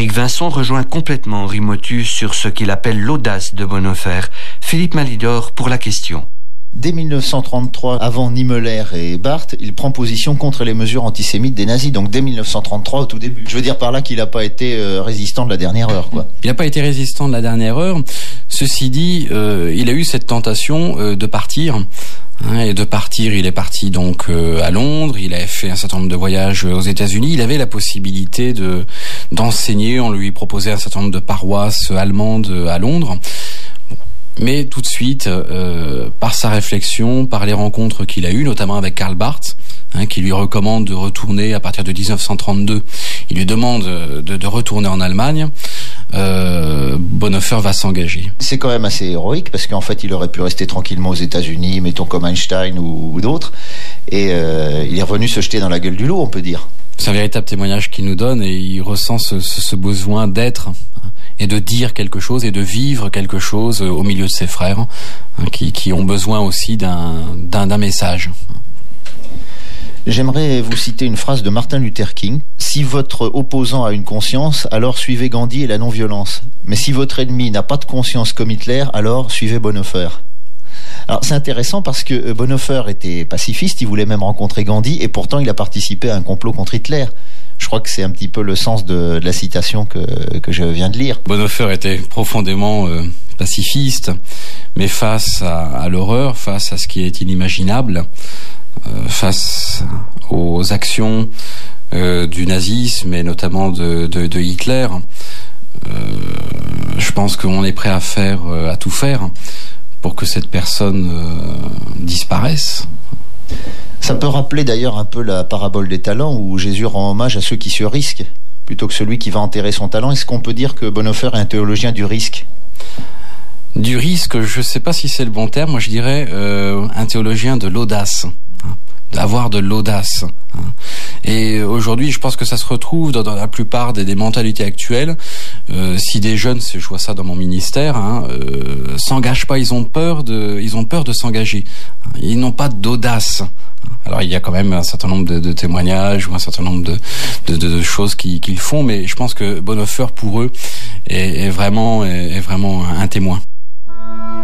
Éric Vincent rejoint complètement Henri Motu sur ce qu'il appelle l'audace de Bonhoeffer. Philippe Malidor pour la question. Dès 1933, avant Niemöller et Barthes, il prend position contre les mesures antisémites des nazis. Donc dès 1933, au tout début. Je veux dire par là qu'il n'a pas été résistant de la dernière heure, quoi. Il n'a pas été résistant de la dernière heure. Ceci dit, il a eu cette tentation de partir. Et de partir, il est parti donc à Londres. Il a fait un certain nombre de voyages aux États-Unis. Il avait la possibilité d'enseigner. On lui proposait un certain nombre de paroisses allemandes à Londres. Mais tout de suite, par sa réflexion, par les rencontres qu'il a eues, notamment avec Karl Barth, qui lui recommande de retourner à partir de 1932, il lui demande de retourner en Allemagne, Bonhoeffer va s'engager. C'est quand même assez héroïque, parce qu'en fait, il aurait pu rester tranquillement aux États-Unis, mettons comme Einstein ou d'autres, et il est revenu se jeter dans la gueule du loup, on peut dire. C'est un véritable témoignage qu'il nous donne, et il ressent ce besoin d'être et de dire quelque chose et de vivre quelque chose au milieu de ses frères, qui ont besoin aussi d'un message. J'aimerais vous citer une phrase de Martin Luther King. « Si votre opposant a une conscience, alors suivez Gandhi et la non-violence. Mais si votre ennemi n'a pas de conscience comme Hitler, alors suivez Bonhoeffer. » Alors c'est intéressant parce que Bonhoeffer était pacifiste, il voulait même rencontrer Gandhi, et pourtant il a participé à un complot contre Hitler. Je crois que c'est un petit peu le sens de la citation que je viens de lire. Bonhoeffer était profondément pacifiste, mais face à l'horreur, face à ce qui est inimaginable, face aux actions du nazisme et notamment de Hitler, je pense qu'on est prêt à tout faire pour que cette personne disparaisse. Ça peut rappeler d'ailleurs un peu la parabole des talents où Jésus rend hommage à ceux qui se risquent plutôt que celui qui va enterrer son talent. Est-ce qu'on peut dire que Bonhoeffer est un théologien du risque ? Du risque, je ne sais pas si c'est le bon terme. Moi, je dirais un théologien de l'audace. D'avoir de l'audace. Et aujourd'hui, je pense que ça se retrouve dans la plupart des mentalités actuelles. Si des jeunes, je vois ça dans mon ministère, s'engagent pas, ils ont peur de s'engager. Ils n'ont pas d'audace. Alors il y a quand même un certain nombre de témoignages ou un certain nombre de choses qu'ils font, mais je pense que Bonhoeffer pour eux est vraiment un témoin.